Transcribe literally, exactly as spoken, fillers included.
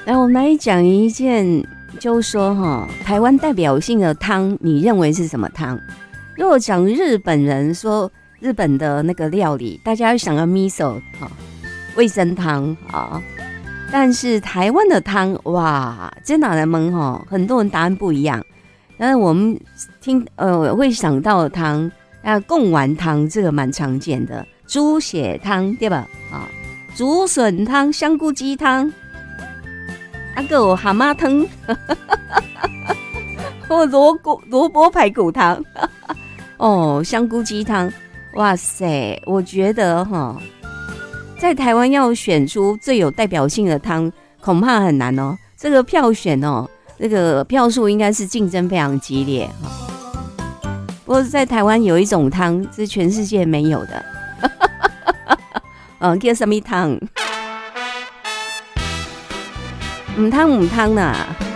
来，我们来讲一件，就是说哈，台湾代表性的汤，你认为是什么汤？如果讲日本人说日本的那个料理，大家会想到 miso 哈，味噌汤啊。但是台湾的汤，哇，真的人们哈，很多人答案不一样。但是我们听呃会想到的汤，那贡丸汤这个蛮常见的，猪血汤对吧？啊，竹笋汤、香菇鸡汤，啊个有蛤蟆汤，或萝卜萝卜排骨汤，哦，香菇鸡汤，哇塞，我觉得哈，在台湾要选出最有代表性的汤，恐怕很难哦。这个票选哦。这个票数应该是竞争非常激烈哈，不过在台湾有一种汤是全世界没有的，嗯，叫什么汤？母汤母汤呐。